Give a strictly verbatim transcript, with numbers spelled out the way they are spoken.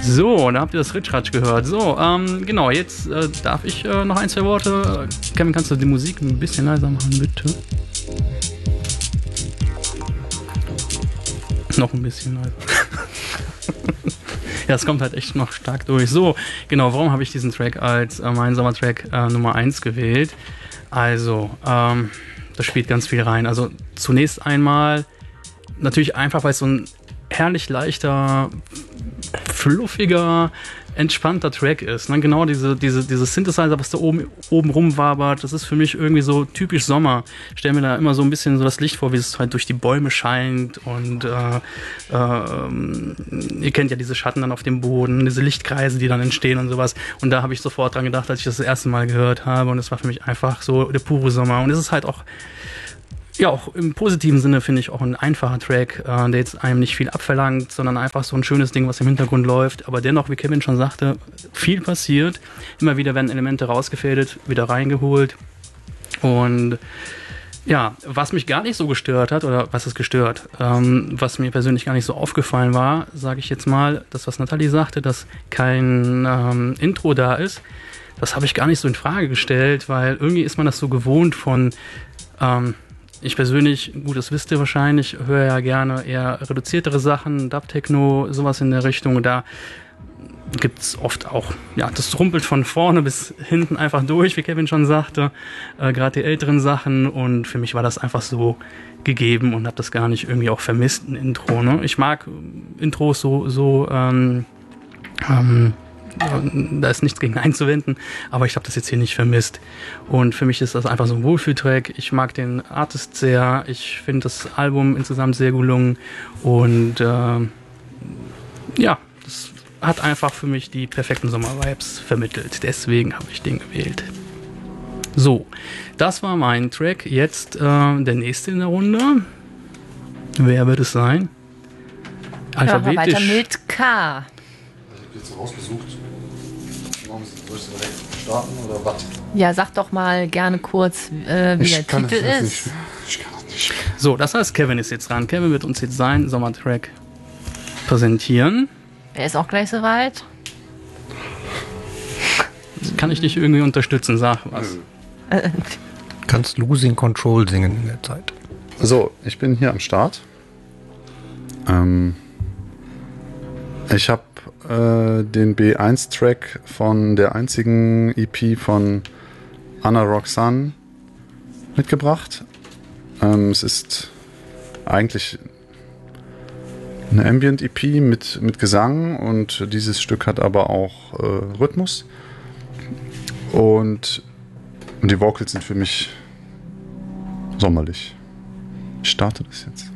So, da habt ihr das Ritschratsch gehört. So, ähm, genau, jetzt äh, darf ich äh, noch ein, zwei Worte. Kevin, kannst du die Musik ein bisschen leiser machen, bitte? Noch ein bisschen leiser. Ja, es kommt halt echt noch stark durch. So, genau, warum habe ich diesen Track als äh, meinen Sommertrack äh, Nummer eins gewählt? Also, ähm, da spielt ganz viel rein. Also, zunächst einmal natürlich einfach, weil es so ein herrlich leichter, fluffiger, entspannter Track ist. Ne? Genau diese, diese, diese Synthesizer, was da oben, oben rumwabert, das ist für mich irgendwie so typisch Sommer. Ich stelle mir da immer so ein bisschen so das Licht vor, wie es halt durch die Bäume scheint und äh, äh, ihr kennt ja diese Schatten dann auf dem Boden, diese Lichtkreise, die dann entstehen und sowas. Und da habe ich sofort dran gedacht, als ich das das erste Mal gehört habe und es war für mich einfach so der pure Sommer. Und es ist halt auch Ja, auch im positiven Sinne finde ich auch ein einfacher Track, äh, der jetzt einem nicht viel abverlangt, sondern einfach so ein schönes Ding, was im Hintergrund läuft. Aber dennoch, wie Kevin schon sagte, viel passiert. Immer wieder werden Elemente rausgefädelt, wieder reingeholt. Und ja, was mich gar nicht so gestört hat, oder was ist gestört, ähm, was mir persönlich gar nicht so aufgefallen war, sage ich jetzt mal, das, was Nathalie sagte, dass kein ähm, Intro da ist, das habe ich gar nicht so in Frage gestellt, weil irgendwie ist man das so gewohnt von... Ähm, Ich persönlich, gut, das wisst ihr wahrscheinlich, höre ja gerne eher reduziertere Sachen, Dub-Techno, sowas in der Richtung. Da gibt's oft auch, ja, das rumpelt von vorne bis hinten einfach durch, wie Kevin schon sagte, äh, gerade die älteren Sachen. Und für mich war das einfach so gegeben und habe das gar nicht irgendwie auch vermisst, ein Intro. Ne? Ich mag Intros so, so ähm, ähm, da ist nichts gegen einzuwenden, aber ich habe das jetzt hier nicht vermisst. Und für mich ist das einfach so ein Wohlfühltrack. Ich mag den Artist sehr. Ich finde das Album insgesamt sehr gelungen. Und äh, ja, das hat einfach für mich die perfekten Sommer-Vibes vermittelt. Deswegen habe ich den gewählt. So, das war mein Track. Jetzt äh, der nächste in der Runde. Wer wird es sein? Alphabetisch. Weiter mit K. Jetzt rausgesucht. Soll ich direkt starten oder was? Ja, sag doch mal gerne kurz, äh, wie Ich der Titel ist. Nicht. Ich kann das nicht. So, das heißt, Kevin ist jetzt dran. Kevin wird uns jetzt seinen Sommertrack präsentieren. Er ist auch gleich soweit. Kann ich dich irgendwie unterstützen? Sag was. Äh, Kannst Losing Control singen in der Zeit. So, ich bin hier am Start. Ähm, ich habe äh, den B eins Track von der einzigen E P von Anna Roxanne mitgebracht. Ähm, es ist eigentlich eine Ambient-E P mit, mit Gesang und dieses Stück hat aber auch äh, Rhythmus. Und, und die Vocals sind für mich sommerlich. Ich starte das jetzt.